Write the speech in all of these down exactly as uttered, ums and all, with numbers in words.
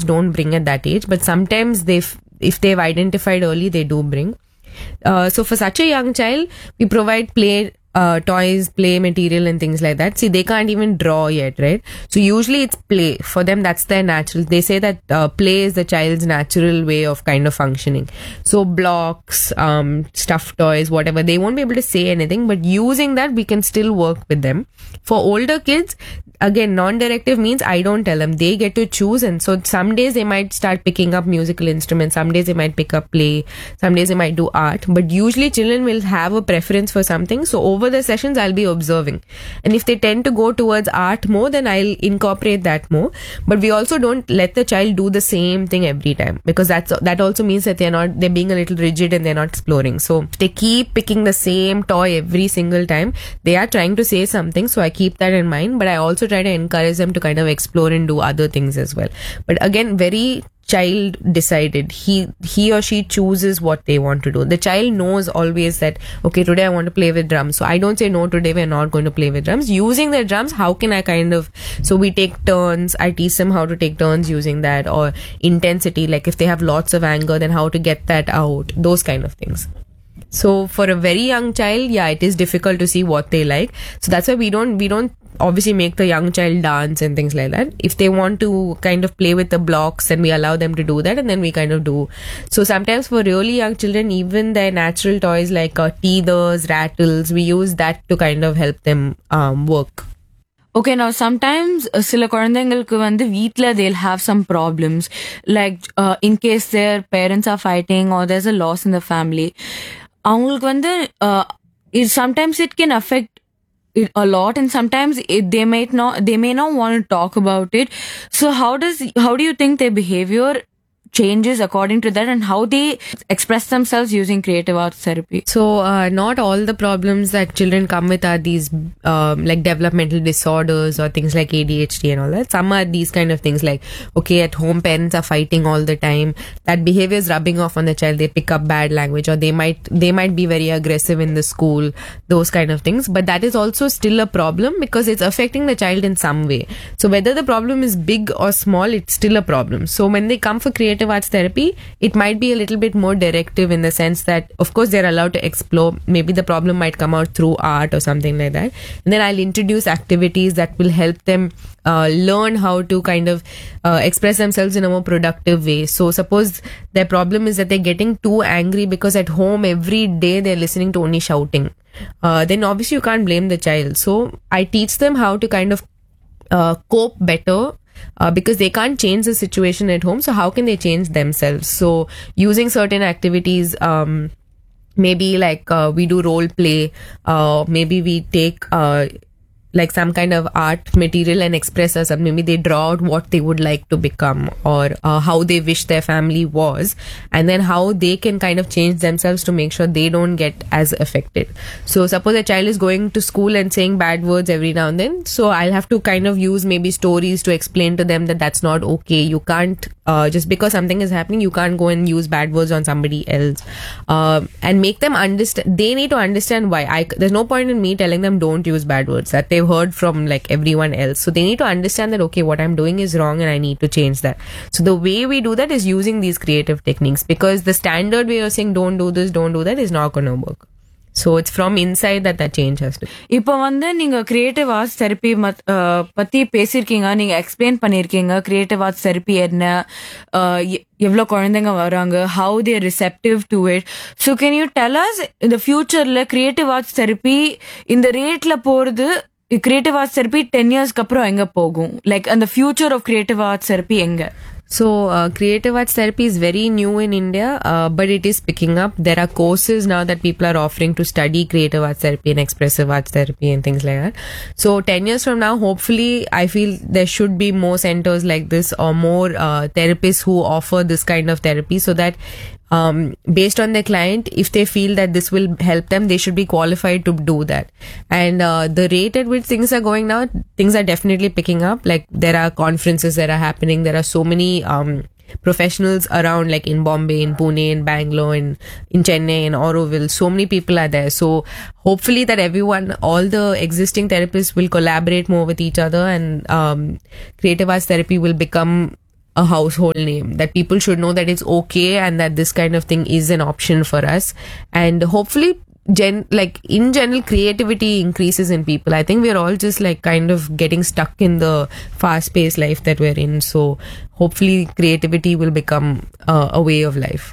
kids don't bring at that age, but sometimes they've, if they've identified early, they do bring. Uh, so for such a young child, we provide play uh, toys, play material and things like that. See, they can't even draw yet, right? So usually it's play. For them, that's their natural. They say that uh, play is the child's natural way of kind of functioning. So blocks, um, stuffed toys, whatever, they won't be able to say anything, but using that, we can still work with them. For older kids, again, non-directive means I don't tell them. They get to choose. And so some days they might start picking up musical instruments. Some days they might pick up play. Some days they might do art. But usually children will have a preference for something. So over the sessions, I'll be observing. And if they tend to go towards art more, then I'll incorporate that more. But we also don't let the child do the same thing every time, because that's that also means that they're not, they're being a little rigid and they're not exploring. So if they keep picking the same toy every single time, they are trying to say something. So I keep that in mind. But I also try to encourage them to kind of explore and do other things as well. But again, very child decided. He he or she chooses what they want to do. The child knows always that, okay, today I want to play with drums. So I don't say, no, today we're not going to play with drums. Using the drums, how can I kind of, so we take turns. I teach them how to take turns using that, or intensity, like if they have lots of anger, then how to get that out, those kind of things. So for a very young child, yeah, it is difficult to see what they like. So that's why we don't, we don't obviously make the young child dance and things like that. If they want to kind of play with the blocks, then we allow them to do that, and then we kind of do. So sometimes for really young children, even their natural toys like uh, teethers, rattles, we use that to kind of help them um, work. Okay, now sometimes uh, சில குழந்தைங்களுக்கு வந்து வீட்ல they'll have some problems, like uh, in case their parents are fighting or there's a loss in the family. அவங்களுக்கு வந்து uh, it, sometimes it can affect it a lot, and sometimes it, they might not they may not want to talk about it. So how does how do you think their behavior changes according to that, and how they express themselves using creative arts therapy? So uh, not all the problems that children come with are these um, like developmental disorders or things like A D H D and all that. Some are these kind of things like, okay, at home parents are fighting all the time, that behavior is rubbing off on the child, they pick up bad language, or they might they might be very aggressive in the school, those kind of things. But that is also still a problem, because it's affecting the child in some way. So whether the problem is big or small, it's still a problem. So when they come for creative arts therapy, it might be a little bit more directive, in the sense that of course they're allowed to explore. Maybe the problem might come out through art or something like that, and then I'll introduce activities that will help them uh, learn how to kind of uh, express themselves in a more productive way. So suppose their problem is that they're getting too angry because at home every day they're listening to only shouting, uh, then obviously you can't blame the child. So I teach them how to kind of uh, cope better, Uh, because they can't change the situation at home. So how can they change themselves? So using certain activities, um, maybe like uh, we do role play, uh, maybe we take uh, like some kind of art material and express or something. Maybe they draw out what they would like to become, or uh, how they wish their family was, and then how they can kind of change themselves to make sure they don't get as affected. So suppose a child is going to school and saying bad words every now and then, so I'll have to kind of use maybe stories to explain to them that that's not okay. You can't uh, just because something is happening, you can't go and use bad words on somebody else, uh, and make them understand. They need to understand why. I, there's no point in me telling them don't use bad words, that they've heard from like everyone else. So they need to understand that, okay, what I'm doing is wrong and I need to change that. So the way we do that is using these creative techniques, because the standard way of saying don't do this, don't do that is not going to work. So it's from inside that that change has to. இப்போ வந்து நீங்க creative arts therapy பத்தி பேசியிருக்கீங்க, நீங்க explain பண்ணிருக்கீங்க creative arts therapy என்ன, எவ்வளவு குழந்தைங்க வராங்க, how they receptive to it. So can you tell us இந்த ஃபியூச்சர்ல கிரியேட்டிவ் ஆர்ட்ஸ் தெரப்பி இந்த ரேட்ல போறது, கிரியேட்டிவ் ஆர்ட்ஸ் தெரப்பி டென் இயர்ஸ்க்கு அப்புறம் எங்க போகும்? லைக் அந்த future of creative arts therapy எங்க? So uh, creative arts therapy is very new in India, uh, but it is picking up. There are courses now that people are offering to study creative arts therapy and expressive arts therapy and things like that. So ten years from now, hopefully, I feel there should be more centers like this, or more uh, therapists who offer this kind of therapy, so that um, based on their client, if they feel that this will help them, they should be qualified to do that. And uh, the rate at which things are going now, things are definitely picking up. Like there are conferences that are happening. There are so many um, professionals around, like in Bombay, in Pune, in Bangalore, in, in Chennai, in Auroville. So many people are there. So hopefully that everyone, all the existing therapists will collaborate more with each other, and um, creative arts therapy will become a household name, that people should know that it's okay and that this kind of thing is an option for us. And hopefully gen like in general creativity increases in people. I think we're all just like kind of getting stuck in the fast paced life that we're in, so hopefully creativity will become uh, a way of life.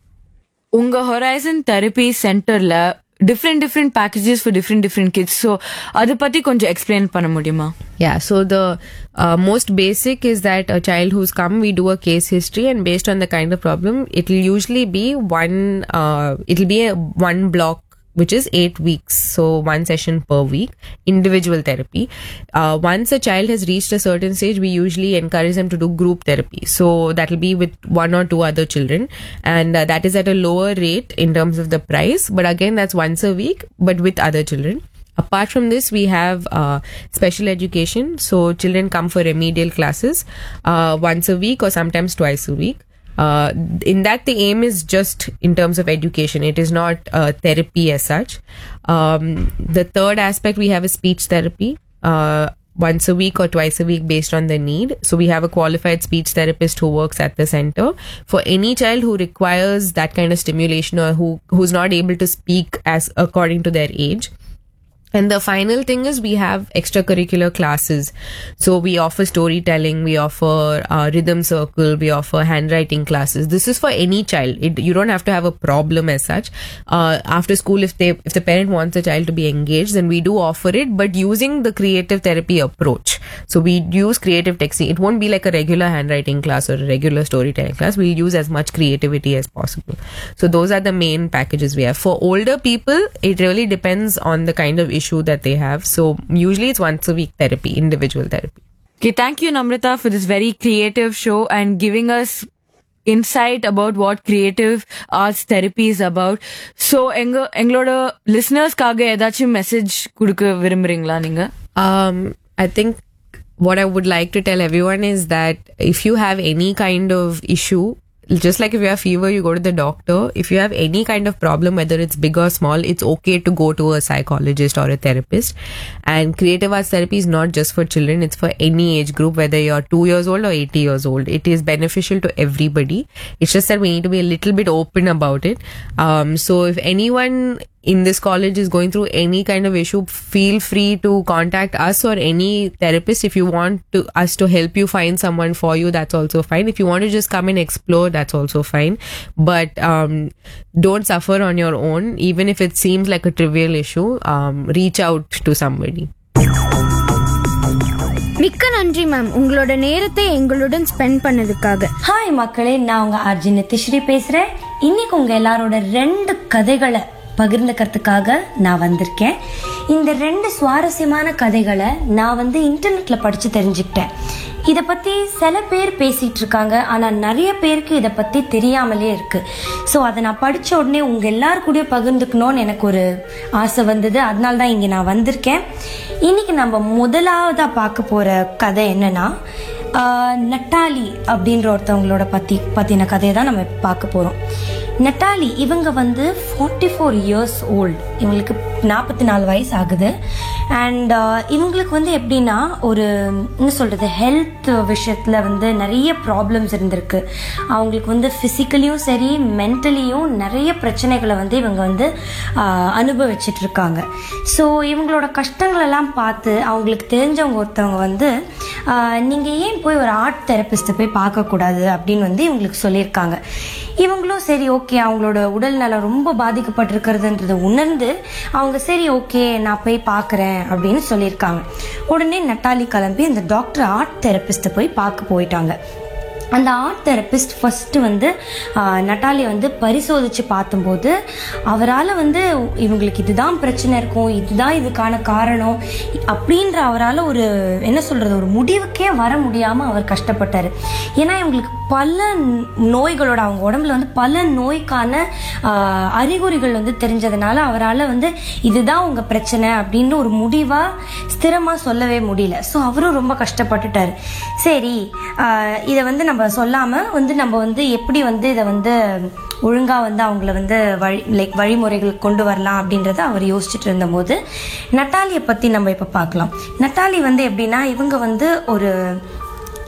உங்க horizon therapy சென்டர்ல different different packages for different different kids, so அதை பத்தி கொஞ்சம் explain பண்ண முடியுமா? Yeah, so the uh, most basic is that a child who's come, we do a case history, and based on the kind of problem, it'll usually be one uh, it'll be a one block, which is eight weeks. So one session per week, individual therapy. Uh, once a child has reached a certain stage, we usually encourage them to do group therapy. So that will be with one or two other children. And uh, that is at a lower rate in terms of the price. But again, that's once a week, but with other children. Apart from this, we have uh, special education. So children come for remedial classes uh, once a week or sometimes twice a week. Uh, in that, the aim is just in terms of education. It is not uh, therapy as such. Um, the third aspect, we have a speech therapy uh, once a week or twice a week based on the need. So we have a qualified speech therapist who works at the center for any child who requires that kind of stimulation or who who's not able to speak as according to their age. And the final thing is we have extracurricular classes. So we offer storytelling, we offer uh, rhythm circle, we offer handwriting classes. This is for any child. It, you don't have to have a problem as such. Uh, after school, if they if the parent wants the child to be engaged, then we do offer it, but using the creative therapy approach. So we use creative technique. It won't be like a regular handwriting class or a regular storytelling class. We'll use as much creativity as possible. So those are the main packages we have. For older people, it really depends on the kind of issue issue that they have. So usually it's once a week therapy, individual therapy. Okay, thank you Namrata for this very creative show and giving us insight about what creative arts therapy is about. So enga engaloda listeners kaga edachi message kudukka virumbrீங்களா நீங்க? Um I think what I would like to tell everyone is that if you have any kind of issue, just like if you have fever, you go to the doctor. If you have any kind of problem, whether it's big or small, it's okay to go to a psychologist or a therapist. And creative arts therapy is not just for children, it's for any age group, whether you're two years old or eighty years old. It is beneficial to everybody. It's just that we need to be a little bit open about it. Um, so if anyone in this college is going through any kind of issue, feel free to contact us or any therapist. If you want to us to help you find someone for you, that's also fine. If you want to just come and explore, that's also fine. But um, don't suffer on your own. Even if it seems like a trivial issue, um, reach out to somebody. மிக்க நன்றி ma'am, உங்களோட நேரத்தை எங்களுடன் spend பண்ணதுக்காக. Hi மக்களே, நான் உங்க RJ Nithishri பேசுறேன். இன்னைக்கு உங்க எல்லாரோட ரெண்டு கதைகளை பகிர்ந்துக்கிறதுக்காக நான் வந்திருக்கேன். இந்த ரெண்டு சுவாரஸ்யமான கதைகளை நான் வந்து இன்டர்நெட்ல படிச்சு தெரிஞ்சுக்கிட்டேன். இதை பத்தி சில பேர் பேசிட்டு இருக்காங்க, ஆனா நிறைய பேருக்கு இதை பத்தி தெரியாமலே இருக்கு. ஸோ அதை நான் படிச்ச உடனே உங்க எல்லாரு கூட பகிர்ந்துக்கணும்னு எனக்கு ஒரு ஆசை வந்தது. அதனால தான் இங்க நான் வந்திருக்கேன். இன்னைக்கு நம்ம முதலாவதா பார்க்க போற கதை என்னன்னா, நட்டாலி அப்படின்ற ஒருத்தவங்களோட பத்தி பத்தின கதையை தான் நம்ம பார்க்க போறோம். நட்டாலி இவங்க வந்து ஃபார்ட்டி ஃபோர் இயர்ஸ் ஓல்டு, இவங்களுக்கு நாற்பத்தி நாலு வயசு ஆகுது. அண்ட் இவங்களுக்கு வந்து எப்படின்னா ஒரு என்ன சொல்றது, ஹெல்த் விஷயத்துல வந்து நிறைய ப்ராப்ளம்ஸ் இருந்திருக்கு. அவங்களுக்கு வந்து ஃபிசிக்கலியும் சரி மென்டலியும் நிறைய பிரச்சனைகளை வந்து இவங்க வந்து அனுபவிச்சுட்டு இருக்காங்க. ஸோ இவங்களோட கஷ்டங்களெல்லாம் பார்த்து அவங்களுக்கு தெரிஞ்சவங்க ஒருத்தவங்க வந்து நீங்கள் ஏன் போய் ஒரு ஆர்ட் தெரபிஸ்ட்டை போய் பார்க்கக்கூடாது அப்படின்னு வந்து இவங்களுக்கு சொல்லியிருக்காங்க. இவங்களும் சரி ஓகே, அவங்களோட உடல் நலம் ரொம்ப பாதிக்கப்பட்டிருக்கிறதுன்றதை உணர்ந்து அவங்க சரி ஓகே நான் போய் பார்க்குறேன் அப்படின்னு சொல்லியிருக்காங்க. உடனே நட்டாலி கிளம்பி அந்த டாக்டர் ஆர்ட் தெரபிஸ்ட்டை போய் பார்க்க போயிட்டாங்க. அந்த ஆர்ட் தெரபிஸ்ட் ஃபஸ்ட்டு வந்து நட்டாலியை வந்து பரிசோதித்து பார்த்தும்போது அவரால் வந்து இவங்களுக்கு இதுதான் பிரச்சனை இருக்கும், இதுதான் இதுக்கான காரணம் அப்படின்ற அவரால் ஒரு என்ன சொல்கிறது ஒரு முடிவுக்கே வர முடியாமல் அவர் கஷ்டப்பட்டார். ஏன்னா இவங்களுக்கு பல நோய்களோட அவங்க உடம்புல வந்து பல நோய்க்கான அறிகுறிகள் வந்து தெரிஞ்சதுனால அவரால் வந்து இதுதான் உங்கள் பிரச்சனை அப்படின்னு ஒரு முடிவாக ஸ்திரமாக சொல்லவே முடியல. ஸோ அவரும் ரொம்ப கஷ்டப்பட்டுட்டார். சரி இதை வந்து நம்ம சொல்லாமல் வந்து நம்ம வந்து எப்படி வந்து இதை வந்து ஒழுங்காக வந்து அவங்கள வந்து வழி லைக் வழிமுறைகள் கொண்டு வரலாம் அப்படின்றத அவர் யோசிச்சுட்டு இருந்தபோது நட்டாலியை பற்றி நம்ம இப்போ பார்க்கலாம். நட்டாலி வந்து எப்படின்னா இவங்க வந்து ஒரு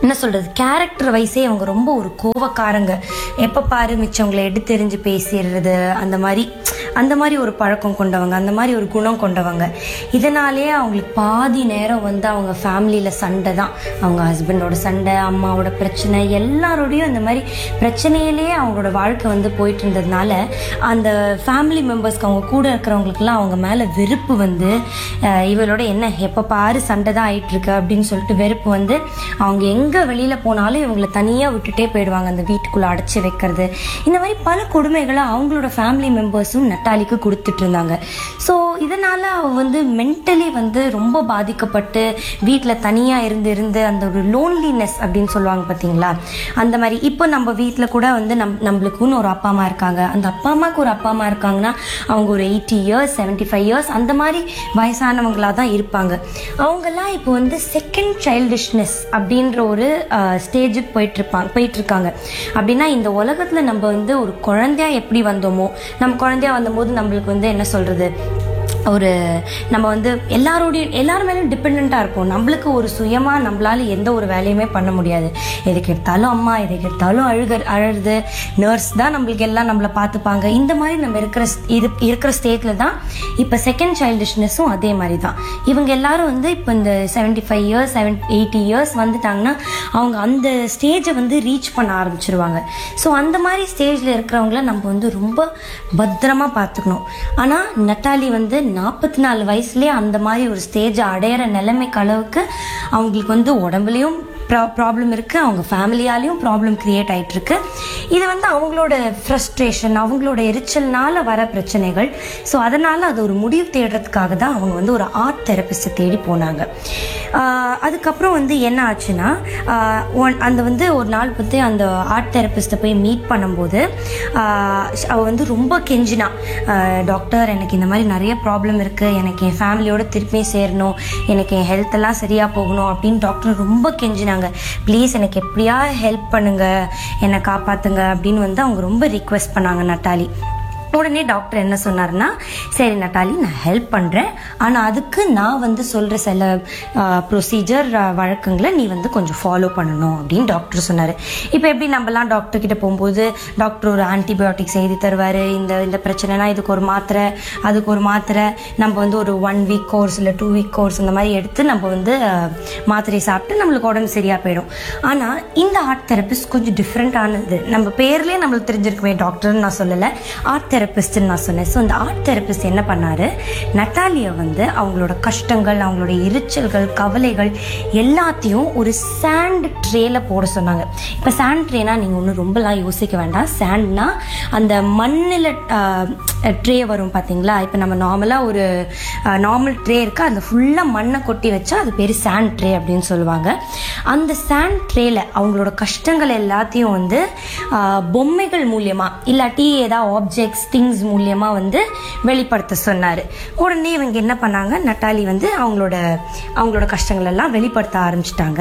என்ன சொல்கிறது, கேரக்டர் வைஸே அவங்க ரொம்ப ஒரு கோவக்காரங்க. எப்போ பாரு மிச்சவங்களை எடுத்தெறிஞ்சு பேசிடுறது, அந்த மாதிரி அந்த மாதிரி ஒரு பழக்கம் கொண்டவங்க, அந்த மாதிரி ஒரு குணம் கொண்டவங்க. இதனாலே அவங்களுக்கு பாதி நேரம் வந்து அவங்க ஃபேமிலியில் சண்டை தான். அவங்க ஹஸ்பண்டோட சண்டை, அம்மாவோட பிரச்சனை, எல்லாரோடையும் அந்த மாதிரி பிரச்சனையிலேயே அவங்களோட வாழ்க்கை வந்து போயிட்டு இருந்ததுனால அந்த ஃபேமிலி மெம்பர்ஸ்க்கு, அவங்க கூட இருக்கிறவங்களுக்குலாம் அவங்க மேலே வெறுப்பு வந்து, இவளோட என்ன எப்போ பாரு சண்டை தான் ஆகிட்டுருக்கு அப்படின்னு சொல்லிட்டு வெறுப்பு வந்து அவங்க எங்கே வெளியில் போனாலும் இவங்களை தனியாக விட்டுட்டே போயிடுவாங்க. அந்த வீட்டுக்குள்ளே அடைச்சி வைக்கிறது, இந்த மாதிரி பல கொடுமைகளை அவங்களோட ஃபேமிலி மெம்பர்ஸும் நட்டாலிக்கு கொடுத்துட்டு இருந்தாங்க. ஸோ இதனால் அவள் வந்து மென்டலி வந்து ரொம்ப பாதிக்கப்பட்டு வீட்டில் தனியாக இருந்து இருந்து அந்த ஒரு லோன்லினஸ் அப்படின்னு சொல்லுவாங்க பார்த்தீங்களா, அந்த மாதிரி. இப்போ நம்ம வீட்டில் கூட வந்து நம் நம்மளுக்குன்னு ஒரு அப்பா அம்மா இருக்காங்க. அந்த அப்பா அம்மாவுக்கு ஒரு அப்பா அம்மா இருக்காங்கன்னா அவங்க ஒரு eighty years seventy five years அந்த மாதிரி வயசானவங்களாக தான் இருப்பாங்க. அவங்கெல்லாம் இப்போ வந்து செகண்ட் சைல்டிஷ்னஸ் அப்படின்ற ஒரு ஸ்டேஜுக்கு போயிட்டுருப்பாங்க போயிட்டுருக்காங்க. அப்படின்னா இந்த உலகத்தில் நம்ம வந்து ஒரு குழந்தையா எப்படி வந்தோமோ, நம்ம குழந்தையா வந்தபோது நம்மளுக்கு வந்து என்ன சொல்கிறது, ஒரு நம்ம வந்து எல்லாரோடையும் எல்லாரும் மேலேயும் டிபெண்ட்டாக இருப்போம். நம்மளுக்கு ஒரு சுயமாக நம்மளால எந்த ஒரு வேலையுமே பண்ண முடியாது. எதுக்கு எடுத்தாலும் அம்மா, எதுக்கு எடுத்தாலும் அழுக அழுது நர்ஸ் தான் நம்மளுக்கு எல்லாம் நம்மளை பார்த்துப்பாங்க. இந்த மாதிரி நம்ம இருக்கிற இது இருக்கிற ஸ்டேஜில் தான் இப்போ செகண்ட் சைல்டிஷ்னஸும் அதே மாதிரி தான். இவங்க எல்லாரும் வந்து இப்போ இந்த seventy five years seven eighty years வந்துட்டாங்கன்னா அவங்க அந்த ஸ்டேஜை வந்து ரீச் பண்ண ஆரம்பிச்சிருவாங்க. ஸோ அந்த மாதிரி ஸ்டேஜில் இருக்கிறவங்கள நம்ம வந்து ரொம்ப பத்திரமா பார்த்துக்கணும். ஆனால் நட்டாலி வந்து நாற்பத்தி நாலு வயசுலேயே அந்த மாதிரி ஒரு ஸ்டேஜ் அடையிற நிலைமைக்கு அளவுக்கு அவங்களுக்கு வந்து உடம்புலையும் ப்ராப்ளம் இருக்குது, அவங்க ஃபேமிலியாலேயும் ப்ராப்ளம் க்ரியேட் ஆகிட்டுருக்கு. இது வந்து அவங்களோட ஃப்ரஸ்ட்ரேஷன், அவங்களோட எரிச்சல்னால வர பிரச்சனைகள். ஸோ அதனால் அது ஒரு முடிவு தேடுறதுக்காக தான் அவங்க வந்து ஒரு ஆர்ட் தெரபிஸ்ட்டை தேடி போனாங்க. அதுக்கப்புறம் வந்து என்ன ஆச்சுன்னா, அந்த வந்து ஒரு நாள் பற்றி அந்த ஆர்ட் தெரபிஸ்ட்டை போய் மீட் பண்ணும்போது அவள் வந்து ரொம்ப கெஞ்சினா, டாக்டர் எனக்கு இந்த மாதிரி நிறைய ப்ராப்ளம் இருக்குது, எனக்கு என் ஃபேமிலியோட திருப்பியும் சேரணும், எனக்கு என் ஹெல்த்தெல்லாம் சரியாக போகணும் அப்படின்னு டாக்டர் ரொம்ப கெஞ்சினாங்க. ப்ளீஸ் எனக்கு எப்படியா ஹெல்ப் பண்ணுங்க, என்னை காப்பாத்துங்க அப்படின்னு வந்து அவங்க ரொம்ப ரிக்வெஸ்ட் பண்ணாங்க நட்டாலி. உடனே டாக்டர் என்ன சொன்னார்னா, சரி நட்டாலி நான் ஹெல்ப் பண்ணுறேன், ஆனால் அதுக்கு நான் வந்து சொல்கிற சில ப்ரொசீஜர் வழக்கங்களை நீ வந்து கொஞ்சம் ஃபாலோ பண்ணணும் அப்படின்னு டாக்டர் சொன்னார். இப்போ எப்படி நம்மலாம் டாக்டர்கிட்ட போகும்போது டாக்டர் ஒரு ஆன்டிபயோட்டிக்ஸ் எழுதி தருவார், இந்த இந்த பிரச்சனைனா இதுக்கு ஒரு மாத்திரை, அதுக்கு ஒரு மாத்திரை, நம்ம வந்து ஒரு ஒன் வீக் கோர்ஸ் இல்லை டூ வீக் கோர்ஸ் இந்த மாதிரி எடுத்து நம்ம வந்து மாத்திரை சாப்பிட்டு நம்மளுக்கு உடம்பு சரியாக போயிடும். ஆனால் இந்த ஆர்ட் தெரபிஸ்ட் கொஞ்சம் டிஃப்ரெண்ட்டானது. நம்ம பேர்லேயே நம்மளுக்கு தெரிஞ்சிருக்குமே, டாக்டர்னு நான் சொல்லலை, ஆர்ட் தெரபிஸ்ட்னு நான் சொன்னேன். ஸோ இந்த ஆர்ட் தெரபிஸ்ட் என்ன பண்ணாரு, நட்டாலியை வந்து அவங்களோட கஷ்டங்கள், அவங்களோட எரிச்சல்கள், கவலைகள் எல்லாத்தையும் ஒரு சாண்ட் ட்ரேல போட சொன்னாங்க. இப்போ சாண்ட் ட்ரேனா நீங்கள் ஒன்றும் ரொம்பலாம் யோசிக்க வேண்டாம். சாண்ட்னா அந்த மண்ணில் ட்ரே வரும் பார்த்தீங்களா, இப்போ நம்ம நார்மலாக ஒரு நார்மல் ட்ரே இருக்குது, அதில் ஃபுல்லாக மண்ணை கொட்டி வச்சா அது பேர் சாண்ட் ட்ரே அப்படின்னு சொல்லுவாங்க. அந்த சாண்ட் ட்ரேல அவங்களோட கஷ்டங்கள் எல்லாத்தையும் வந்து பொம்மைகள் மூலியமா இல்லாட்டி ஏதாவது ஆப்ஜெக்ட்ஸ் திங்ஸ் மூலியமா வந்து வெளிப்படுத்த சொன்னார். உடனே இவங்க என்ன பண்ணாங்க, நட்டாலி வந்து அவங்களோட அவங்களோட கஷ்டங்கள் எல்லாம் வெளிப்படுத்த ஆரம்பிச்சிட்டாங்க.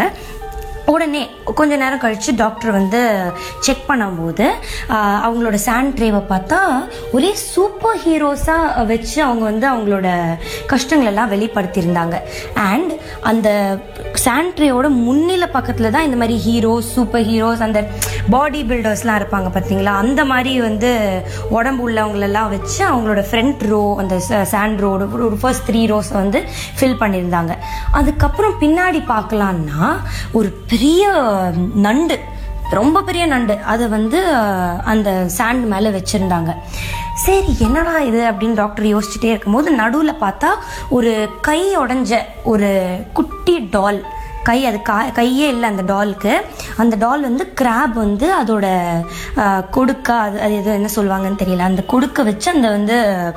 உடனே கொஞ்ச நேரம் கழித்து டாக்டர் வந்து செக் பண்ணும்போது அவங்களோட சாண்ட் ட்ரேவை பார்த்தா ஒரே சூப்பர் ஹீரோஸாக வச்சு அவங்க வந்து அவங்களோட கஷ்டங்கள் எல்லாம் வெளிப்படுத்தியிருந்தாங்க. அண்ட் அந்த சாண்ட் ட்ரேவோட முன்னில பக்கத்தில் தான் இந்த மாதிரி ஹீரோஸ், சூப்பர் ஹீரோஸ், அந்த பாடி பில்டர்ஸ்லாம் இருப்பாங்க பார்த்தீங்களா, அந்த மாதிரி வந்து உடம்பு உள்ளவங்களெல்லாம் வச்சு அவங்களோட ஃப்ரண்ட் ரோ, அந்த சாண்ட் ரோடு ஒரு ஃபர்ஸ்ட் த்ரீ ரோஸ் வந்து ஃபில் பண்ணியிருந்தாங்க. அதுக்கப்புறம் பின்னாடி பார்க்கலான்னா ஒரு பெரிய நண்டு, ரொம்ப பெரிய நண்டு, அதை வந்து அந்த சாண்ட் மேலே வச்சுருந்தாங்க. சரி என்னடா இது அப்படின்னு டாக்டர் யோசிச்சுட்டே இருக்கும்போது நடுவில் பார்த்தா ஒரு கை உடைஞ்ச ஒரு குட்டி டால், கை அது கா கையே இல்லை அந்த டாலுக்கு. அந்த டால் வந்து கிராப் வந்து அதோட கொடுக்க, அது அது எது என்ன சொல்லுவாங்கன்னு தெரியல, அந்த கொடுக்க வச்சு அந்த வந்து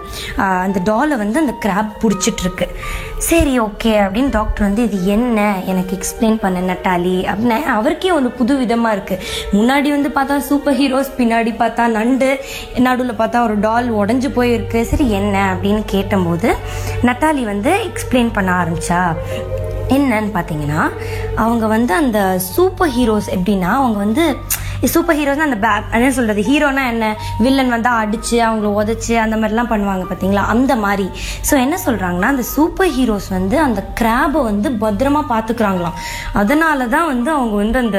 அந்த டாலை வந்து அந்த கிராப் பிடிச்சிட்ருக்கு. சரி ஓகே அப்படின்னு டாக்டர் வந்து இது என்ன எனக்கு எக்ஸ்பிளைன் பண்ண நட்டாலி அப்படின்னு. அவருக்கே ஒரு புது விதமாக இருக்குது. முன்னாடி வந்து பார்த்தா சூப்பர் ஹீரோஸ், பின்னாடி பார்த்தா நண்டு, நடுவில் பார்த்தா ஒரு டால் உடஞ்சி போயிருக்கு. சரி என்ன அப்படின்னு கேட்டபோது நட்டாலி வந்து எக்ஸ்பிளைன் பண்ண ஆரம்பிச்சா. என்னன்னு பார்த்தீங்கன்னா, அவங்க வந்து அந்த சூப்பர் ஹீரோஸ் எப்படின்னா அவங்க வந்து சூப்பர் ஹீரோஸ்னா அந்த பேக் என்ன சொல்றது, ஹீரோனா என்ன, வில்லன் வந்தா அடிச்சு அவங்கள உதச்சு அந்த மாதிரிலாம் பண்ணுவாங்க பார்த்தீங்களா, அந்த மாதிரி. ஸோ என்ன சொல்றாங்கன்னா அந்த சூப்பர் ஹீரோஸ் வந்து அந்த கிராபை வந்து பத்திரமா பார்த்துக்கிறாங்களாம். அதனால தான் வந்து அவங்க வந்து அந்த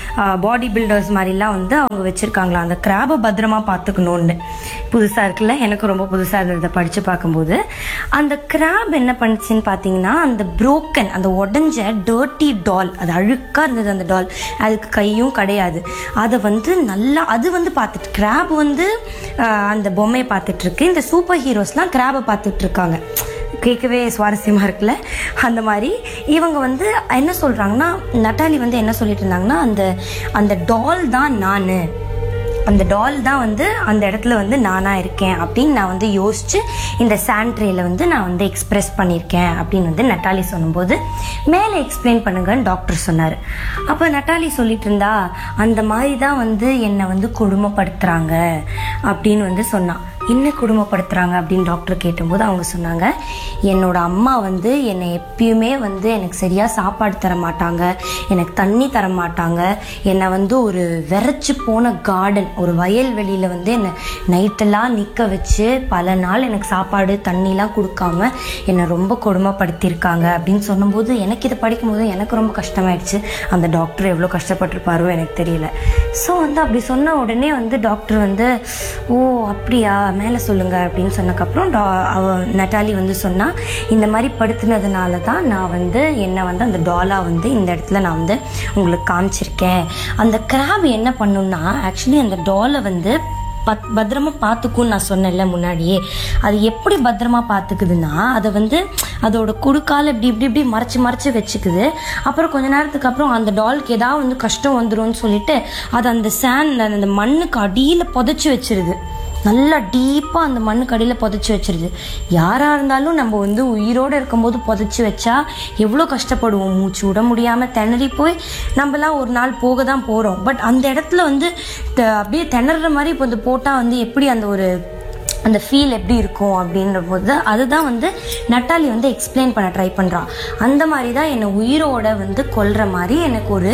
பாடி பில்டர்ஸ் மாதிரிலாம் வந்து அவங்க வச்சிருக்காங்களாம் அந்த கிராபை பத்திரமா பார்த்துக்கணும்னு. புதுசாக இருக்குல்ல, எனக்கு ரொம்ப புதுசாக இருந்ததை படித்து பார்க்கும்போது. அந்த கிராப் என்ன பண்ணுச்சுன்னு பார்த்தீங்கன்னா அந்த புரோக்கன் அந்த உடஞ்ச டர்ட்டி டால், அது அழுக்காக இருந்தது அந்த டால், அதுக்கு கையும் கிடையாது. அதை வந்து நல்லா அது வந்து பார்த்துட்டு கிராப் வந்து அந்த பொம்மையை பார்த்துட்டு இருக்கு. இந்த சூப்பர் ஹீரோஸ்லாம் கிராபை பார்த்துட்டு இருக்காங்க. கேட்கவே சுவாரஸ்யமாக இருக்குல்ல. அந்த மாதிரி இவங்க வந்து என்ன சொல்கிறாங்கன்னா, நட்டாலி வந்து என்ன சொல்லிட்டு இருந்தாங்கன்னா, அந்த அந்த டால் தான் நான், அந்த டால் தான் வந்து அந்த இடத்துல வந்து நானாக இருக்கேன் அப்படின்னு நான் வந்து யோசிச்சு இந்த சாண்ட்ரேல வந்து நான் வந்து எக்ஸ்பிரஸ் பண்ணியிருக்கேன் அப்படின்னு வந்து நட்டாலி சொல்லும்போது, மேலே எக்ஸ்பிளைன் பண்ணுங்கன்னு டாக்டர் சொன்னார். அப்போ நட்டாலி சொல்லிட்டு இருந்தா, அந்த மாதிரி தான் வந்து என்னை வந்து கொடுமைப்படுத்துகிறாங்க அப்படின்னு வந்து சொன்னான். என்ன கொடுமைப்படுத்துகிறாங்க அப்படின்னு டாக்டர் கேட்டும்போது அவங்க சொன்னாங்க, என்னோட அம்மா வந்து என்னை எப்பயுமே வந்து எனக்கு சரியாக சாப்பாடு தர மாட்டாங்க, எனக்கு தண்ணி தர மாட்டாங்க, என்னை வந்து ஒரு விரைச்சி போன கார்டன், ஒரு வயல்வெளியில் வந்து என்னை நைட்டெல்லாம் நிற்க வச்சு பல நாள் எனக்கு சாப்பாடு தண்ணிலாம் கொடுக்காம என்னை ரொம்ப கொடுமைப்படுத்தியிருக்காங்க அப்படின்னு சொன்னபோது எனக்கு இதை படிக்கும்போது எனக்கு ரொம்ப கஷ்டமாயிடுச்சு. அந்த டாக்டர் எவ்வளோ கஷ்டப்பட்டிருப்பாரோ எனக்கு தெரியல. ஸோ வந்து அப்படி சொன்ன உடனே வந்து டாக்டர் வந்து, ஓ அப்படியா, மேலே சொல்லுங்க அப்படின்னு சொன்னதுக்கப்புறம் டா அவ நட்டாலி வந்து சொன்னால், இந்த மாதிரி படுத்துனதுனால தான் நான் வந்து என்னை வந்து அந்த டாலாக வந்து இந்த இடத்துல நான் வந்து உங்களுக்கு காமிச்சிருக்கேன். அந்த கிராப் என்ன பண்ணுன்னா, ஆக்சுவலி அந்த டாலை வந்து பத் பத்திரமா பார்த்துக்குன்னு நான் சொன்னேன்ல முன்னாடியே. அது எப்படி பத்திரமா பார்த்துக்குதுன்னா, அதை வந்து அதோட குடுக்கால் இப்படி இப்படி இப்படி மறைச்சி மறைச்சி வச்சுக்குது. அப்புறம் கொஞ்ச நேரத்துக்கு அப்புறம் அந்த டாலுக்கு ஏதாவது வந்து கஷ்டம் வந்துரும்னு சொல்லிட்டு அது அந்த சேண்ட் அந்த மண்ணுக்கு அடியில் புதைச்சி வச்சிருது. நல்லா டீப்பாக அந்த மண்ணுக்கு அடியில் புதைச்சி வச்சிருது. யாராக இருந்தாலும் நம்ம வந்து உயிரோடு இருக்கும்போது புதைச்சி வச்சா எவ்வளோ கஷ்டப்படுவோம், மூச்சு விட முடியாமல் திணறி போய் நம்மலாம் ஒரு நாள் போக தான் போகிறோம். பட் அந்த இடத்துல வந்து அப்படியே திணற மாதிரி இப்போ வந்து போட்டால் வந்து எப்படி அந்த ஒரு அந்த ஃபீல் எப்படி இருக்கும் அப்படின்ற போது அதுதான் வந்து நட்டாலி வந்து எக்ஸ்பிளைன் பண்ண ட்ரை பண்ணுறான். அந்த மாதிரி தான் என்னை உயிரோட வந்து கொல்ற மாதிரி எனக்கு ஒரு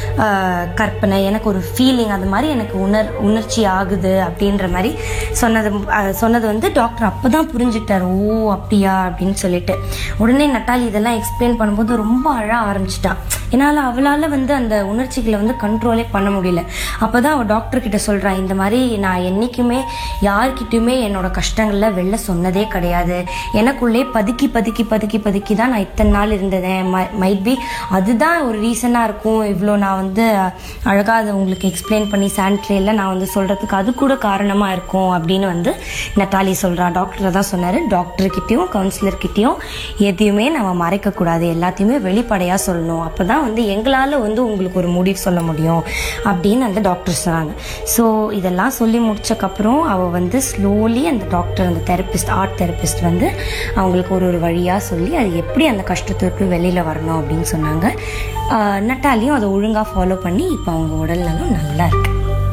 கற்பனை, எனக்கு ஒரு ஃபீலிங், அது மாதிரி எனக்கு உணர் உணர்ச்சி ஆகுது அப்படின்ற மாதிரி சொன்னது சொன்னது வந்து டாக்டர் அப்போ தான் புரிஞ்சுக்கிட்டார். ஓ அப்படியா அப்படின்னு சொல்லிட்டு உடனே நட்டாலி இதெல்லாம் எக்ஸ்பிளைன் பண்ணும்போது ரொம்ப அழ ஆரம்பிச்சிட்டான். என்னால் அவளால் வந்து அந்த உணர்ச்சிகளை வந்து கண்ட்ரோலே பண்ண முடியல. அப்போ தான் அவள் டாக்டர்கிட்ட சொல்கிறான், இந்த மாதிரி நான் என்றைக்குமே யார்கிட்டையுமே என்னோட கஷ்டங்களில் வெளில சொன்னதே கிடையாது, எனக்குள்ளே பதுக்கி பதுக்கி பதுக்கி பதுக்கி தான் நான் இத்தனை நாள் இருந்ததேன். மை மைட் பி அதுதான் ஒரு ரீசனாக இருக்கும், இவ்வளோ நான் வந்து அழகாக அதை உங்களுக்கு எக்ஸ்பிளைன் பண்ணி சாண்ட்ரேல நான் வந்து சொல்கிறதுக்கு அது கூட காரணமாக இருக்கும் அப்படின்னு வந்து நட்டாலி சொல்கிறான். டாக்டரை தான் சொன்னார், டாக்டர்கிட்டையும் கவுன்சிலர்கிட்டையும் எதையுமே நம்ம மறைக்கக்கூடாது, எல்லாத்தையுமே வெளிப்படையாக சொல்லணும், அப்போ தான் வந்து எங்களால் வந்து உங்களுக்கு ஒரு முடிவு சொல்ல முடியும் அப்படின்னு அந்த டாக்டர் சொன்னாங்க. ஸோ இதெல்லாம் சொல்லி முடிச்சக்கப்புறம் அவள் வந்து ஸ்லோலி அந்த டாக்டர் அந்த தெரப்பிஸ்ட் ஆர்ட் தெரப்பிஸ்ட் வந்து அவங்களுக்கு ஒரு ஒரு வழியாக சொல்லி அது எப்படி அந்த கஷ்டத்திற்கு வெளியில் வரணும் அப்படின்னு சொன்னாங்க. நட்டாலியும் அதை ஒழுங்காக ஃபாலோ பண்ணி இப்போ அவங்க உடல் நலம் நல்லா இருக்கு.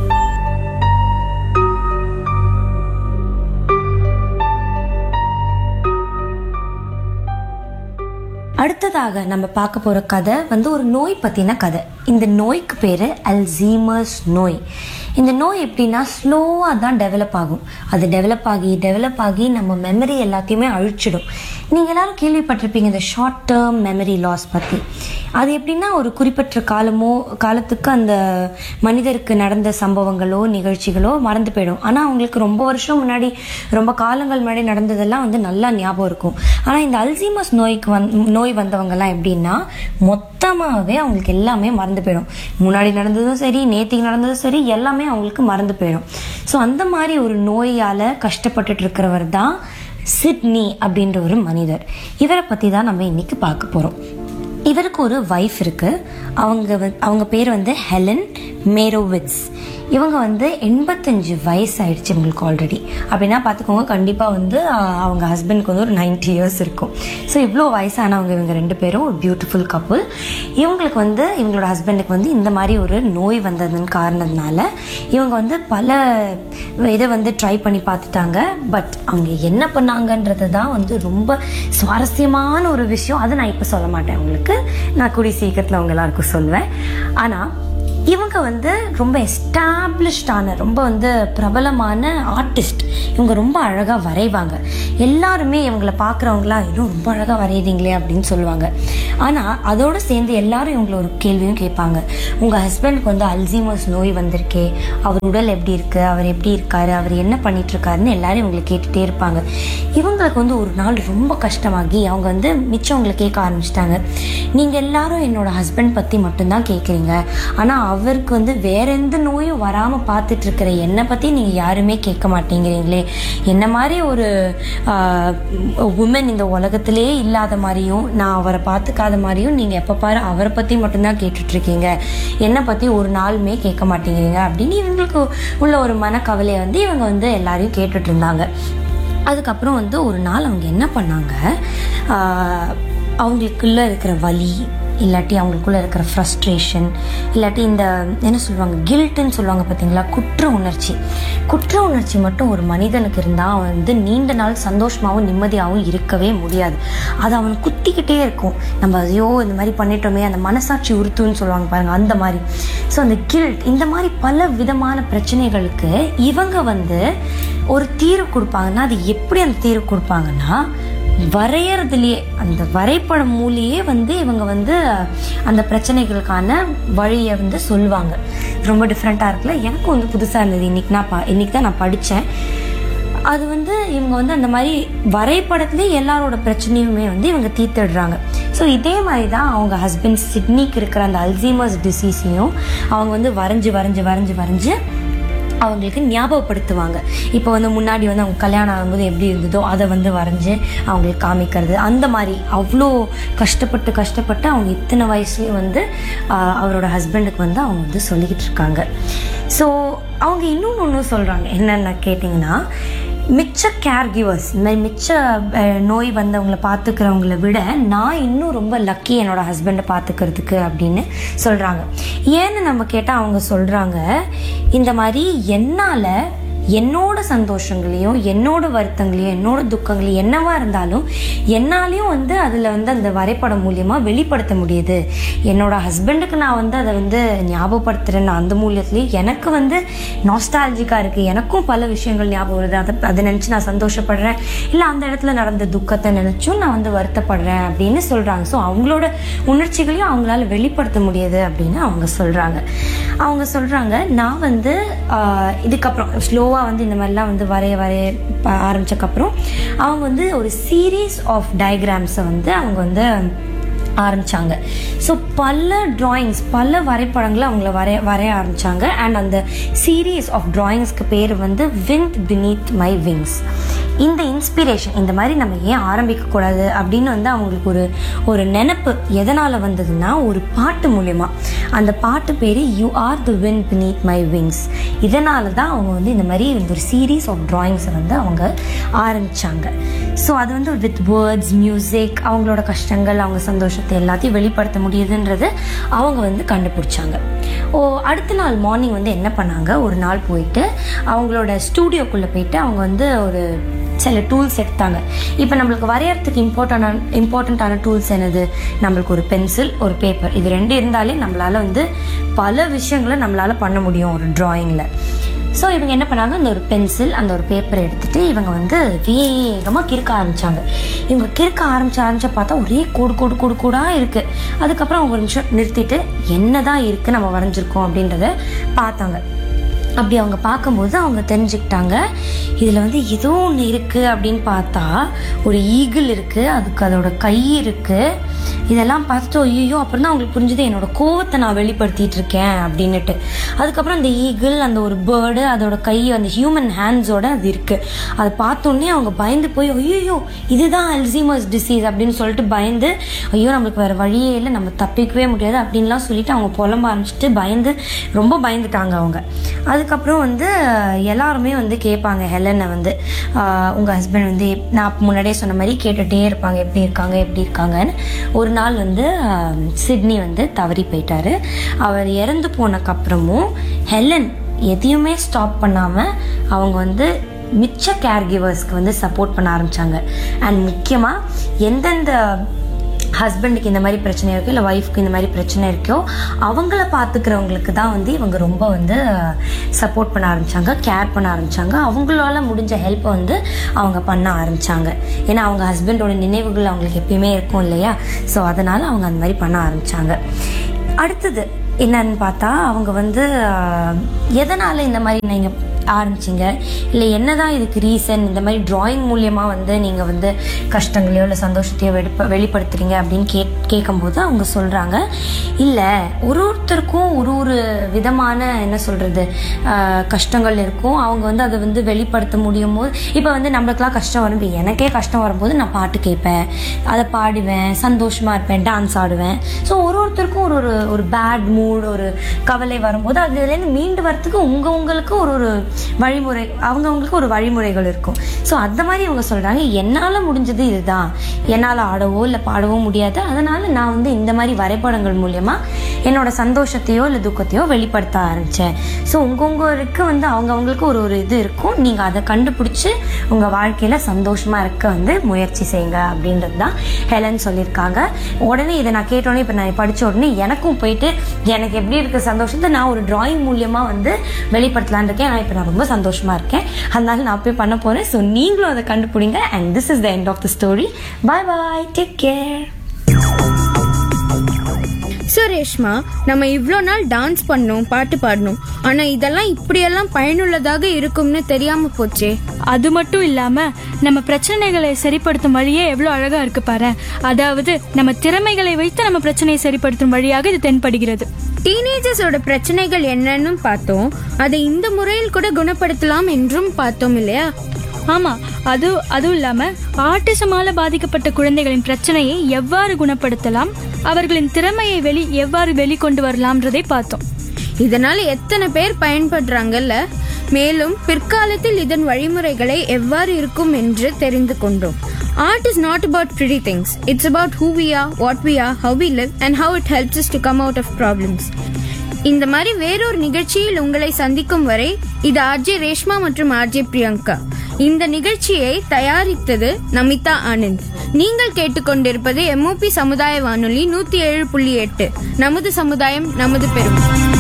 அடுத்ததாக நம்ம பார்க்க போகிற கதை வந்து ஒரு நோய் பற்றின கதை. இந்த நோய்க்கு பேர் அல்சீமர்ஸ் நோய். இந்த நோய் எப்படின்னா ஸ்லோவாக தான் டெவலப் ஆகும். அது டெவலப் ஆகி டெவலப் ஆகி நம்ம மெமரி எல்லாத்தையுமே அழிச்சிடும். நீங்கள் எல்லாரும் கேள்விப்பட்டிருப்பீங்க இந்த ஷார்ட் டேர்ம் மெமரி லாஸ் பற்றி. அது எப்படின்னா ஒரு குறிப்பிட்ட காலமோ காலத்துக்கு அந்த மனிதருக்கு நடந்த சம்பவங்களோ நிகழ்ச்சிகளோ மறந்து போயிடும். ஆனால் அவங்களுக்கு ரொம்ப வருஷம் முன்னாடி ரொம்ப காலங்கள் முன்னாடி நடந்ததெல்லாம் வந்து நல்லா ஞாபகம் இருக்கும். ஆனால் இந்த அல்சீமர்ஸ் நோய்க்கு வந் நோய் வந்தவங்கலாம் எப்படின்னா மொத்தமாகவே அவங்களுக்கு எல்லாமே மறந்து போயிடும். முன்னாடி நடந்ததும் சரி, நேத்திக்கு நடந்ததும் சரி, எல்லாமே அவங்களுக்கு மறந்து போயிடும். ஸோ அந்த மாதிரி ஒரு நோயால் கஷ்டப்பட்டுட்டு இருக்கிறவர் தான் சிட்னி அப்படின்ற ஒரு மனிதர். இவரை பற்றி தான் நம்ம இன்னைக்கு பார்க்க போகிறோம். இவருக்கு ஒரு வைஃப் இருக்கு. அவங்க அவங்க பேர் வந்து ஹெலன் மேரோவிட்ஸ். இவங்க வந்து எண்பத்தஞ்சு வயசு ஆயிடுச்சு இவங்களுக்கு ஆல்ரெடி. அப்படின்னா பார்த்துக்கோங்க, கண்டிப்பாக வந்து அவங்க ஹஸ்பண்ட்க்கு வந்து ஒரு நைன்டி இயர்ஸ் இருக்கும். ஸோ இவ்வளோ வயசானவங்க இவங்க ரெண்டு பேரும் ஒரு பியூட்டிஃபுல் கப்புள். இவங்களுக்கு வந்து இவங்களோட ஹஸ்பண்டுக்கு வந்து இந்த மாதிரி ஒரு நோய் வந்ததுன்னு காரணத்தினால இவங்க வந்து பல இதை வந்து ட்ரை பண்ணி பார்த்துட்டாங்க. பட் அவங்க என்ன பண்ணாங்கன்றது தான் வந்து ரொம்ப சுவாரஸ்யமான ஒரு விஷயம். அதை நான் இப்போ சொல்ல மாட்டேன் உங்களுக்கு, நான் கூடிய சீக்கிரத்தில் அவங்க எல்லாருக்கும் சொல்லுவேன். ஆனால் இவங்க வந்து ரொம்ப எஸ்டாப்ளிஷ்டான ரொம்ப வந்து பிரபலமான ஆர்டிஸ்ட். இவங்க ரொம்ப அழகாக வரைவாங்க. எல்லாருமே இவங்களை பார்க்குறவங்களாம் இன்னும் ரொம்ப அழகாக வரையுதீங்களே அப்படின்னு சொல்லுவாங்க. ஆனால் அதோடு சேர்ந்து எல்லாரும் இவங்களை ஒரு கேள்வியும் கேட்பாங்க. உங்கள் ஹஸ்பண்டுக்கு வந்து அல்சீமர்ஸ் நோய் வந்திருக்கே, அவர் உடல் எப்படி இருக்குது, அவர் எப்படி இருக்காரு, அவர் என்ன பண்ணிகிட்ருக்காருன்னு எல்லாரும் இவங்களை கேட்டுகிட்டே இருப்பாங்க. இவங்களுக்கு வந்து ஒரு நாள் ரொம்ப கஷ்டமாகி அவங்க வந்து மிச்சவங்களை கேட்க ஆரம்பிச்சிட்டாங்க. நீங்கள் எல்லாரும் என்னோடய ஹஸ்பண்ட் பற்றி மட்டும்தான் கேட்குறீங்க, ஆனால் அவருக்கு வந்து வேற எந்த நோயும் வராமல் பார்த்துட்டு இருக்கிற என்னை பற்றி நீங்கள் யாருமே கேட்க மாட்டேங்கிறீங்களே, என்ன மாதிரி ஒரு உமன் இந்த உலகத்திலே இல்லாத மாதிரியும் நான் அவரை பார்த்துக்காத மாதிரியும் நீங்கள் எப்போ பாரு அவரை பற்றி மட்டும்தான் கேட்டுட்ருக்கீங்க, என்னை பற்றி ஒரு நாளுமே கேட்க மாட்டேங்கிறீங்க அப்படின்னு இவங்களுக்கு உள்ள ஒரு மனக்கவலையை வந்து இவங்க வந்து எல்லாரையும் கேட்டுட்டு இருந்தாங்க. அதுக்கப்புறம் வந்து ஒரு நாள் அவங்க என்ன பண்ணாங்க, அவங்களுக்குள்ள இருக்கிற வலி இல்லாட்டி அவங்களுக்குள்ள இருக்கிற ஃப்ரஸ்ட்ரேஷன் இல்லாட்டி இந்த என்ன சொல்லுவாங்க கில்ட்டுன்னு சொல்லுவாங்க பார்த்தீங்களா, குற்ற உணர்ச்சி. குற்ற உணர்ச்சி மட்டும் ஒரு மனிதனுக்கு இருந்தால் அவன் வந்து நீண்ட நாள் சந்தோஷமாகவும் நிம்மதியாகவும் இருக்கவே முடியாது. அது அவன் குத்திக்கிட்டே இருக்கும். நம்ம ஐயோ இந்த மாதிரி பண்ணிட்டோமே, அந்த மனசாட்சி உறுத்துன்னு சொல்லுவாங்க பாருங்கள், அந்த மாதிரி. ஸோ அந்த கில்ட், இந்த மாதிரி பல விதமான பிரச்சனைகளுக்கு இவங்க வந்து ஒரு தீர்வு கொடுப்பாங்கன்னா அது எப்படி அந்த தீர்வு கொடுப்பாங்கன்னா வரையறதுலேயே, அந்த வரைபடம் மூலியே வந்து இவங்க வந்து அந்த பிரச்சனைகளுக்கான வழியை வந்து சொல்லுவாங்க. ரொம்ப டிஃப்ரெண்ட்டாக இருக்குல்ல, எனக்கும் வந்து புதுசாக இருந்தது. இன்றைக்கி நான் பா இன்றைக்கி தான் நான் படித்தேன். அது வந்து இவங்க வந்து அந்த மாதிரி வரைபடத்துலேயே எல்லாரோட பிரச்சனையுமே வந்து இவங்க தீர்த்துடுறாங்க. ஸோ இதே மாதிரி தான் அவங்க ஹஸ்பண்ட் சிட்னிக்கு இருக்கிற அந்த அல்சீமர்ஸ் டிசீஸையும் அவங்க வந்து வரைஞ்சி வரைஞ்சி வரைஞ்சி வரைஞ்சி அவங்களுக்கு ஞாபகப்படுத்துவாங்க. இப்போ வந்து முன்னாடி வந்து அவங்க கல்யாணம் ஆகும்போது எப்படி இருந்ததோ அதை வந்து வரைஞ்சி அவங்களுக்கு காமிக்கிறது. அந்த மாதிரி அவ்வளோ கஷ்டப்பட்டு கஷ்டப்பட்டு அவங்க இத்தனை வயசுலேயும் வந்து அவரோட ஹஸ்பண்டுக்கு வந்து அவங்க வந்து சொல்லிக்கிட்டு இருக்காங்க. ஸோ அவங்க இன்னொன்று ஒன்றும் சொல்கிறாங்க. என்னென்ன கேட்டிங்கன்னா, மிச்ச கேர் கிவர்ஸ், இந்த மாதிரி மிச்ச நோய் வந்தவங்களை பார்த்துக்கிறவங்கள விட நான் இன்னும் ரொம்ப லக்கி என்னோட ஹஸ்பண்டை பார்த்துக்கிறதுக்கு அப்படின்னு சொல்கிறாங்க. ஏன்னு நம்ம கேட்டால் அவங்க சொல்கிறாங்க, இந்த மாதிரி என்னால் என்னோட சந்தோஷங்களையும் என்னோட வருத்தங்களையும் என்னோட துக்கங்களையும் என்னவா இருந்தாலும் என்னாலையும் வந்து அதில் வந்து அந்த வரைபடம் மூலியமாக வெளிப்படுத்த முடியுது. என்னோட ஹஸ்பண்டுக்கு நான் வந்து அதை வந்து ஞாபகப்படுத்துகிறேன். அந்த மூலியத்துலேயும் எனக்கு வந்து நாஸ்டாலஜிக்காக இருக்குது, எனக்கும் பல விஷயங்கள் ஞாபகம் வருது. அதை அதை நினச்சி நான் சந்தோஷப்படுறேன், இல்லை அந்த இடத்துல நடந்த துக்கத்தை நினச்சும் நான் வந்து வருத்தப்படுறேன் அப்படின்னு சொல்கிறாங்க. ஸோ அவங்களோட உணர்ச்சிகளையும் அவங்களால வெளிப்படுத்த முடியுது அப்படின்னு அவங்க சொல்கிறாங்க. அவங்க சொல்கிறாங்க, நான் வந்து இதுக்கப்புறம் ஸ்லோவாக வந்து இந்த மாதிரிலாம் வந்து வரைய வரைய ஆரம்பிச்சக்கப்புறம் அவங்க வந்து ஒரு சீரீஸ் ஆஃப் டயக்ராம்ஸை வந்து அவங்க வந்து ஆரம்பித்தாங்க. ஸோ பல ட்ராயிங்ஸ், பல வரைபடங்களை அவங்கள வரைய வரைய ஆரம்பித்தாங்க. அண்ட் அந்த சீரீஸ் ஆஃப் ட்ராயிங்ஸ்க்கு பேர் வந்து விண்ட் பினீத் மை விங்ஸ். இந்த இன்ஸ்பிரேஷன், இந்த மாதிரி நம்ம ஏன் ஆரம்பிக்கக்கூடாது அப்படின்னு வந்து அவங்களுக்கு ஒரு ஒரு நினைப்பு எதனால் வந்ததுன்னா, ஒரு பாட்டு மூலயமா. அந்த பாட்டு பேர் you are the wind beneath my wings. இதனால தான் அவங்க வந்து இந்த மாதிரி ஒரு சீரீஸ் ஆஃப் ட்ராயிங்ஸை வந்து அவங்க ஆரம்பித்தாங்க. ஸோ அது வந்து வித் வேர்ட்ஸ், மியூசிக், அவங்களோட கஷ்டங்கள், அவங்க சந்தோஷத்தை எல்லாத்தையும் வெளிப்படுத்த முடியுதுன்றது அவங்க வந்து கண்டுபிடிச்சாங்க. ஓ அடுத்த நாள் மார்னிங் வந்து என்ன பண்ணாங்க, ஒரு நாள் போயிட்டு அவங்களோட ஸ்டூடியோக்குள்ளே போயிட்டு அவங்க வந்து ஒரு சில டூல்ஸ் எடுத்தாங்க. இப்போ நம்மளுக்கு வரையறதுக்கு இம்பார்ட்டண்டான இம்பார்ட்டண்ட்டான டூல்ஸ் என்னது, நம்மளுக்கு ஒரு பென்சில், ஒரு பேப்பர். இது ரெண்டு இருந்தாலே நம்மளால் வந்து பல விஷயங்களை நம்மளால் பண்ண முடியும் ஒரு ட்ராயிங்கில். ஸோ இவங்க என்ன பண்ணாங்க, அந்த ஒரு பென்சில், அந்த ஒரு பேப்பரை எடுத்துகிட்டு இவங்க வந்து வேகமாக கிறுக்க ஆரம்பித்தாங்க. இவங்க கிறுக்க ஆரம்பிச்சு ஆரம்பிச்சா பார்த்தா ஒரே கோடு கோடு கோடு கூடாக இருக்குது. அதுக்கப்புறம் அவங்க ஒரு நிமிஷம் நிறுத்திட்டு என்ன தான் இருக்குது நம்ம வரைஞ்சிருக்கோம் அப்படின்றத பார்த்தாங்க. அப்படி அவங்க பார்க்கும்போது அவங்க தெரிஞ்சுக்கிட்டாங்க, இதில் வந்து ஏதோ ஒன்று இருக்குது அப்படின்னு பார்த்தா ஒரு ஈகிள் இருக்குது, அதுக்கு அதோட கை இருக்குது. இதெல்லாம் பார்த்துட்டு ஐயோ, அப்புறம் தான் அவங்களுக்கு புரிஞ்சுது என்னோட கோவத்தை நான் வெளிப்படுத்திட்டு இருக்கேன் அப்படின்னுட்டு. அதுக்கப்புறம் அந்த ஈகிள், அந்த ஒரு பேர்டு, அதோட கை, அந்த ஹியூமன் ஹேண்ட்ஸோட அது இருக்குது. அதை பார்த்தோன்னே அவங்க பயந்து போய் ஐயோ இதுதான் அல்சீமர்ஸ் டிசீஸ் அப்படின்னு சொல்லிட்டு பயந்து, ஐயோ நம்மளுக்கு வேறு வழியே இல்லை, நம்ம தப்பிக்கவே முடியாது அப்படின்லாம் சொல்லிட்டு அவங்க புலம்ப ஆரம்பிச்சிட்டு பயந்து ரொம்ப பயந்துட்டாங்க அவங்க. அதுக்கப்புறம் வந்து எல்லாருமே வந்து கேட்பாங்க ஹெலனை வந்து, உங்கள் ஹஸ்பண்ட் வந்து நான் முன்னாடியே சொன்ன மாதிரி கேட்டுகிட்டே இருப்பாங்க எப்படி இருக்காங்க எப்படி இருக்காங்கன்னு. ஒரு நாள் வந்து சிட்னி வந்து தவறி போயிட்டாரு. அவர் இறந்து போனக்கப்புறமும் ஹெலன் எதையுமே ஸ்டாப் பண்ணாமல் அவங்க வந்து மிச்ச கேர் கிவர்ஸ்க்கு வந்து சப்போர்ட் பண்ண ஆரம்பித்தாங்க. அண்ட் முக்கியமாக எந்தெந்த ஹஸ்பண்டுக்கு இந்த மாதிரி பிரச்சனை இருக்கோ இல்லை ஒய்ஃப்க்கு இந்த மாதிரி பிரச்சனை இருக்கோ அவங்கள பார்த்துக்கிறவங்களுக்கு தான் வந்து இவங்க ரொம்ப வந்து சப்போர்ட் பண்ண ஆரம்பித்தாங்க, கேர் பண்ண ஆரம்பித்தாங்க. அவங்களால முடிஞ்ச ஹெல்ப்பை வந்து அவங்க பண்ண ஆரம்பித்தாங்க. ஏன்னா அவங்க ஹஸ்பண்டோட நினைவுகள் அவங்களுக்கு எப்பயுமே இருக்கும் இல்லையா, ஸோ அதனால் அவங்க அந்த மாதிரி பண்ண ஆரம்பித்தாங்க. அடுத்தது என்னன்னு பார்த்தா அவங்க வந்து எதனால் இந்த மாதிரி நீங்கள் ஆரம்பிச்சிங்க, இல்லை என்னதான் இதுக்கு ரீசன், இந்த மாதிரி டிராயிங் மூலியமாக வந்து நீங்கள் வந்து கஷ்டங்களையோ இல்லை சந்தோஷத்தையோ வெளிப்ப வெளிப்படுத்துறீங்க அப்படின்னு கே கேட்கும்போது அவங்க சொல்கிறாங்க, இல்லை ஒரு ஒருத்தருக்கும் ஒரு ஒரு விதமான என்ன சொல்கிறது கஷ்டங்கள் இருக்கும். அவங்க வந்து அதை வந்து வெளிப்படுத்த முடியும் போது இப்போ வந்து நம்மளுக்கெல்லாம் கஷ்டம் வரும், எனக்கே கஷ்டம் வரும்போது நான் பாட்டு கேட்பேன், அதை பாடுவேன், சந்தோஷமாக இருப்பேன், டான்ஸ் ஆடுவேன். ஸோ ஒரு ஒருத்தருக்கும் ஒரு ஒரு ஒரு பேட் மூட், ஒரு கவலை வரும்போது அதுலேருந்து மீண்டு வரத்துக்கு உங்கள் உங்களுக்கு ஒரு ஒரு வழிமுறை, அவங்கவுங்களுக்கு ஒரு வழிமுறைகள் இருக்கும். ஸோ அந்த மாதிரி இவங்க சொல்கிறாங்க, என்னால் முடிஞ்சது இதுதான், என்னால் ஆடவோ இல்லை பாடவோ முடியாது, அதனால் நான் வந்து இந்த மாதிரி வரைபடங்கள் மூலமாக என்னோட சந்தோஷத்தையோ இல்லை துக்கத்தையோ வெளிப்படுத்த ஆரம்பித்தேன். ஸோ உங்கவுங்களுக்கு வந்து அவங்கவுங்களுக்கு ஒரு ஒரு இது இருக்கும், நீங்கள் அதை கண்டுபிடிச்சி உங்கள் வாழ்க்கையில் சந்தோஷமாக இருக்க வந்து முயற்சி செய்யுங்க அப்படின்றது தான் ஹெலன் சொல்லியிருக்காங்க. உடனே இதை நான் கேட்டோடனே இப்போ நான் படித்த உடனே எனக்கும் போயிட்டு எனக்கு எப்படி இருக்க சந்தோஷத்தை நான் ஒரு டிராயிங் மூலியமாக வந்து வெளிப்படுத்தலான்னு இருக்கேன். நான் இப்போ நான் ரொம்ப சந்தோஷமாக இருக்கேன், அதனால நான் போய் பண்ண போகிறேன். ஸோ நீங்களும் அதை கண்டுபிடிங்க. And this is the end of the story. Bye bye, take care. So Reshma, நம்ம இவ்வளோ நாள் டான்ஸ் பண்ணோம், பாட்டு பாடணும், ஆனால் இதெல்லாம் இப்படியெல்லாம் பயனுள்ளதாக இருக்கும்னு தெரியாமல் போச்சே. அது மட்டும் இல்லாம நம்ம பிரச்சனைகளை சரிப்படுத்தும் வழியே எவ்வளவு அழகா இருக்கு பாரு. அதாவது நம்ம திறமைகளை வைத்து நம்ம பிரச்சனையை சரிப்படுத்தும் வழியாக இது தென்படுகிறது. டீனேஜர்ஸோட பிரச்சனைகள் என்னன்னு பார்த்தோம், அதை இந்த முறையில் கூட குணப்படுத்தலாம் என்றும் பார்த்தோம் இல்லையா? ஆமா, அது அதுவும் இல்லாம ஆட்டிசமால பாதிக்கப்பட்ட குழந்தைகளின் பிரச்சனையை எவ்வாறு குணப்படுத்தலாம், அவர்களின் திறமையை வெளி எவ்வாறு வெளிக்கொண்டு வரலாம்ன்றதை பார்த்தோம். இதனால எத்தனை பேர் பயன்படுறாங்கல்ல. மேலும் பிற்காலத்தில் இதன் வழிமுறைகளை எவ்வாறு இருக்கும் என்று தெரிந்து கொண்டோம். Art is not about pretty things. It's about who we are, what we are, how we live and how it helps us to come out of problems. இந்த மாதிரி வேறொரு நிகழ்ச்சியில் உங்களை சந்திக்கும் வரை இது ஆர்ஜே ரேஷ்மா மற்றும் ஆர்ஜே பிரியங்கா. இந்த நிகழ்ச்சியை தயாரித்தது நமிதா ஆனந்த். நீங்கள் கேட்டுக்கொண்டிருப்பது எம்ஓபி சமுதாய வானொலி நூத்தி ஏழு புள்ளி எட்டு. நமது சமுதாயம் நமது பெருமை.